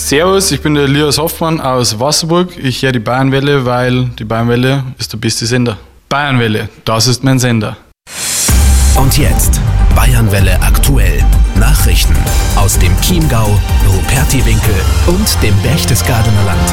Servus, ich bin der Elias Hoffmann aus Wasserburg. Ich höre die Bayernwelle, weil die Bayernwelle ist der beste Sender. Bayernwelle, das ist mein Sender. Und jetzt Bayernwelle aktuell. Nachrichten aus dem Chiemgau, Rupertiwinkel und dem Berchtesgadener Land.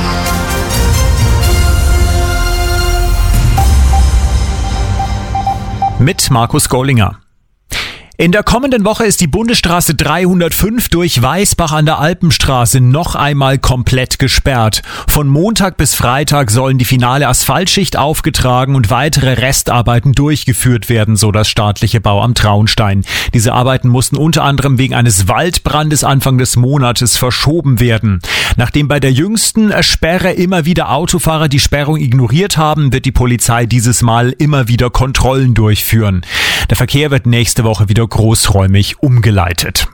Mit Markus Gollinger. In der kommenden Woche ist die Bundesstraße 305 durch Weißbach an der Alpenstraße noch einmal komplett gesperrt. Von Montag bis Freitag sollen die finale Asphaltschicht aufgetragen und weitere Restarbeiten durchgeführt werden, so das staatliche Bauamt Traunstein. Diese Arbeiten mussten unter anderem wegen eines Waldbrandes Anfang des Monates verschoben werden. Nachdem bei der jüngsten Sperre immer wieder Autofahrer die Sperrung ignoriert haben, wird die Polizei dieses Mal immer wieder Kontrollen durchführen. Der Verkehr wird nächste Woche wieder großräumig umgeleitet.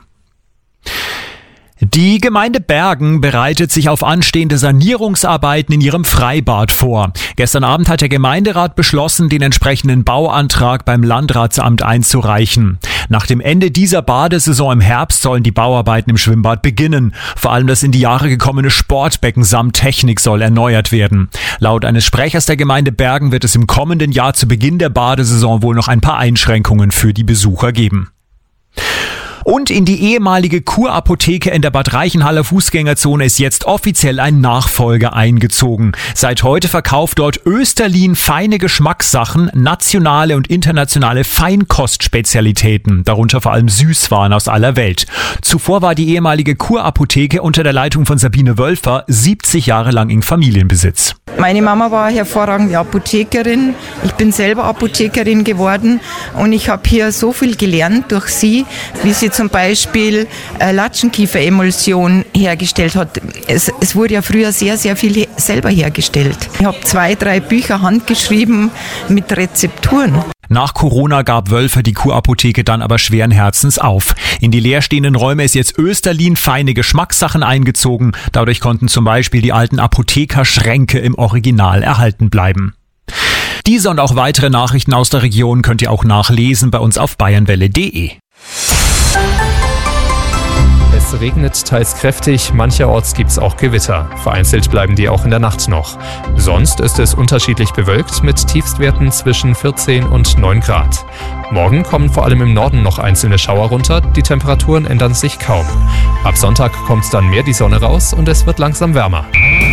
Die Gemeinde Bergen bereitet sich auf anstehende Sanierungsarbeiten in ihrem Freibad vor. Gestern Abend hat der Gemeinderat beschlossen, den entsprechenden Bauantrag beim Landratsamt einzureichen. Nach dem Ende dieser Badesaison im Herbst sollen die Bauarbeiten im Schwimmbad beginnen. Vor allem das in die Jahre gekommene Sportbecken samt Technik soll erneuert werden. Laut eines Sprechers der Gemeinde Bergen wird es im kommenden Jahr zu Beginn der Badesaison wohl noch ein paar Einschränkungen für die Besucher geben. Und in die ehemalige Kurapotheke in der Bad Reichenhaller Fußgängerzone ist jetzt offiziell ein Nachfolger eingezogen. Seit heute verkauft dort Österlin feine Geschmackssachen, nationale und internationale Feinkostspezialitäten, darunter vor allem Süßwaren aus aller Welt. Zuvor war die ehemalige Kurapotheke unter der Leitung von Sabine Wölfer 70 Jahre lang in Familienbesitz. Meine Mama war hervorragende Apothekerin. Ich bin selber Apothekerin geworden und ich habe hier so viel gelernt durch sie, wie sie zum Beispiel Latschenkieferemulsion hergestellt hat. Es wurde ja früher sehr, sehr viel selber hergestellt. Ich habe 2, 3 Bücher handgeschrieben mit Rezepturen. Nach Corona gab Wölfer die Kurapotheke dann aber schweren Herzens auf. In die leerstehenden Räume ist jetzt Österlin feine Geschmackssachen eingezogen. Dadurch konnten zum Beispiel die alten Apothekerschränke im Original erhalten bleiben. Diese und auch weitere Nachrichten aus der Region könnt ihr auch nachlesen bei uns auf bayernwelle.de. Es regnet teils kräftig, mancherorts gibt's auch Gewitter. Vereinzelt bleiben die auch in der Nacht noch. Sonst ist es unterschiedlich bewölkt mit Tiefstwerten zwischen 14 und 9 Grad. Morgen kommen vor allem im Norden noch einzelne Schauer runter, die Temperaturen ändern sich kaum. Ab Sonntag kommt dann mehr die Sonne raus und es wird langsam wärmer.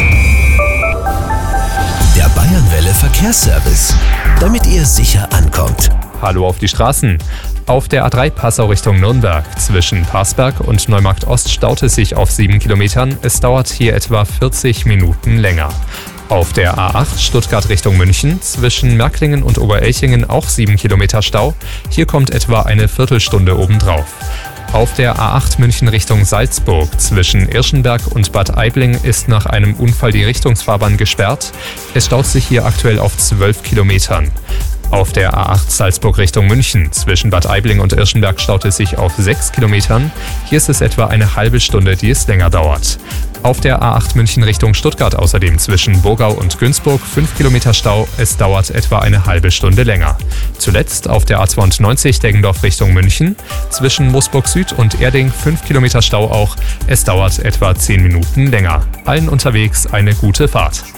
Der Bayernwelle Verkehrsservice, damit ihr sicher ankommt. Hallo auf die Straßen. Auf der A3 Passau Richtung Nürnberg zwischen Parsberg und Neumarkt Ost staut es sich auf 7 Kilometern. Es dauert hier etwa 40 Minuten länger. Auf der A8 Stuttgart Richtung München zwischen Märklingen und Oberelchingen auch 7 Kilometer Stau. Hier kommt etwa eine Viertelstunde obendrauf. Auf der A8 München Richtung Salzburg zwischen Irschenberg und Bad Aibling ist nach einem Unfall die Richtungsfahrbahn gesperrt. Es staut sich hier aktuell auf 12 Kilometern. Auf der A8 Salzburg Richtung München zwischen Bad Aibling und Irschenberg staut es sich auf 6 Kilometern. Hier ist es etwa eine halbe Stunde, die es länger dauert. Auf der A8 München Richtung Stuttgart außerdem zwischen Burgau und Günzburg 5 Kilometer Stau. Es dauert etwa eine halbe Stunde länger. Zuletzt auf der A92 Deggendorf Richtung München zwischen Moosburg Süd und Erding 5 Kilometer Stau auch. Es dauert etwa 10 Minuten länger. Allen unterwegs eine gute Fahrt.